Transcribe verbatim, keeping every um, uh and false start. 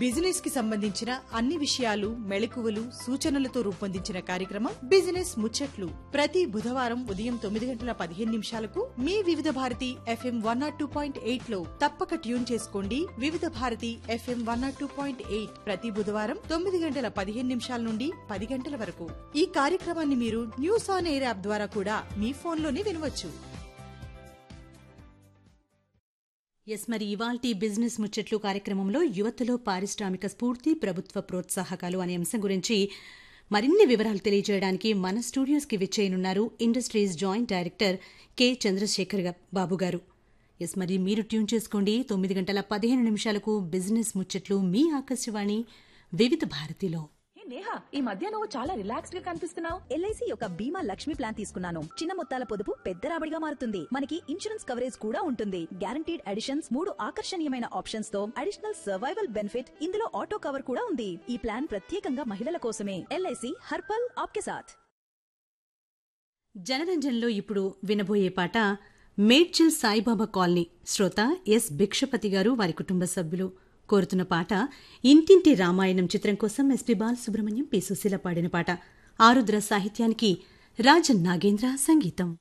Business కి సంబంధించిన అన్ని విషయాలు మెళకువలు సూచనలతో రూపొందించిన కార్యక్రమం బిజినెస్ ముచ్చట్లు ప్రతి బుధవారం ఉదయం తొమ్మిది గంటల పదిహేను నిమిషాలకు మీ వివిధ Bharati FM one not two point eight లో తప్పక ట్యూన్ చేసుకోండి. వివిధ Bharati FM one not two point eight ప్రతి బుధవారం తొమ్మిది గంటల పదిహేను నిమిషాల నుండి పది గంటల వరకు. ఈ కార్యక్రమాన్ని మీరు న్యూస్ ఆన్ ఎయిర్ యాప్ ద్వారా కూడా మీ ఫోన్లోనే వినవచ్చు. ఎస్ మరి ఇవాల్టి బిజినెస్ ముచ్చట్లు కార్యక్రమంలో యువతలో పారిశ్రామిక స్ఫూర్తి ప్రభుత్వ ప్రోత్సాహకాలు అనే అంశం గురించి మరిన్ని వివరాలు తెలియజేయడానికి మన స్టూడియోస్కి విచ్చేయనున్నారు industries joint director K Chandrasekhar బాబు గారు. ఎస్ మరి మీరు ట్యూన్ చేసుకోండి తొమ్మిది గంటల పదిహేను నిమిషాలకు బిజినెస్ ముచ్చట్లు మీ ఆకాశవాణి వివిధ భారతిలో. నేహా, ఈ మధ్య నువ్వు చాలా రిలాక్స్డ్ గా కనిపిస్తున్నావు. ఎల్ఐసి యొక్క బీమా లక్ష్మి ప్లాన్ తీసుకున్నాను. చిన్న మొత్తాల పొదుపు పెద్ద రాబడిగా మారుతుంది. మనకి ఇన్సూరెన్స్ కవరేజ్ కూడా ఉంటుంది. గ్యారంటీడ్ అడిషన్స్, మూడు ఆకర్షణీయమైన ఆప్షన్స్ తో అడిషనల్ సర్వైవల్ బెనిఫిట్, ఇందులో ఆటో కవర్ కూడా ఉంది. ఈ ప్లాన్ ప్రత్యేకంగా మహిళల కోసమే. ఎల్ఐసి హర్పల్ ఆప్కే సాథ్. జనరంజన్లో ఇప్పుడు వినబోయే పాట మేడ్చల్ సాయిబాబా కాలనీ శ్రోత ఎస్ భిక్షపతి గారు వారి కుటుంబ సభ్యులు కోరుతున్న పాట ఇంటింటి రామాయణం చిత్రం కోసం ఎస్పీ బాలసుబ్రహ్మణ్యం పి సుశీల పాడిన పాట. ఆరుద్ర సాహిత్యానికి రాజన్ నాగేంద్ర సంగీతం.